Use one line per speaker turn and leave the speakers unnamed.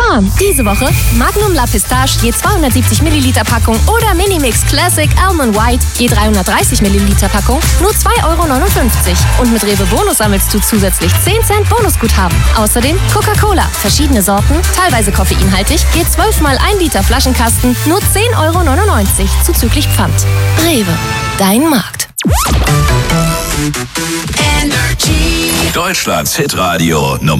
sparen. Diese Woche Magnum La Pistache je 270 Milliliter Packung oder Minimix Classic Almond White je 330 Milliliter Packung nur 2,59 €. Und mit Rewe Bonus sammelst du zusätzlich 10 Cent Bonusguthaben. Außerdem Coca-Cola, verschiedene Sorten, teilweise koffeinhaltig, je 12 mal 1 Liter Flaschenkasten nur 10,99 € zuzüglich Pfand. Rewe, dein Markt.
Deutschlands Hitradio Nummer